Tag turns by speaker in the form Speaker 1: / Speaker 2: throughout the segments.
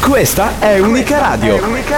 Speaker 1: Questa è Unica Radio.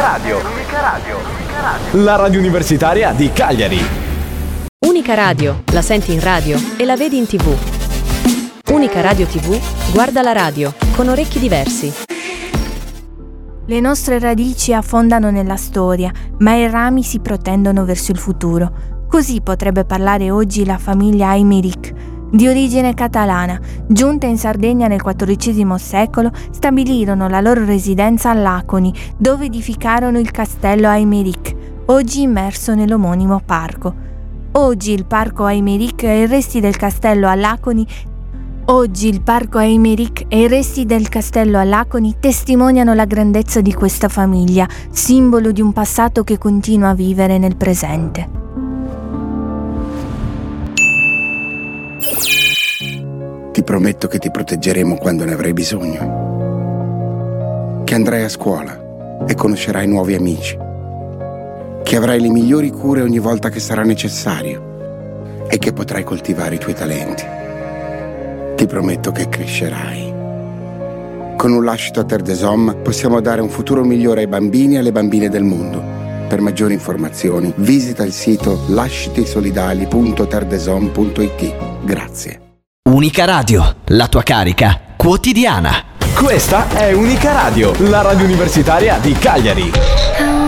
Speaker 1: La radio universitaria di Cagliari.
Speaker 2: Unica Radio, la senti in radio e la vedi in TV. Unica Radio TV, guarda la radio, con orecchi diversi.
Speaker 3: Le nostre radici affondano nella storia, ma i rami si protendono verso il futuro. Così potrebbe parlare oggi la famiglia Aymerich, di origine catalana, giunta in Sardegna nel XIV secolo, stabilirono la loro residenza a Laconi, dove edificarono il castello Aymerich, oggi immerso nell'omonimo parco. Oggi il parco Aymerich e i resti del castello a Laconi testimoniano la grandezza di questa famiglia, simbolo di un passato che continua a vivere nel presente.
Speaker 4: Ti prometto che ti proteggeremo quando ne avrai bisogno. Che andrai a scuola e conoscerai nuovi amici. Che avrai le migliori cure ogni volta che sarà necessario e che potrai coltivare i tuoi talenti. Ti prometto che crescerai. Con un lascito a Terre des Hommes possiamo dare un futuro migliore ai bambini e alle bambine del mondo. Per maggiori informazioni visita il sito lascitisolidali.terredeshommes.it. Grazie.
Speaker 5: Unica Radio, la tua carica quotidiana.
Speaker 1: Questa è Unica Radio, la radio universitaria di Cagliari.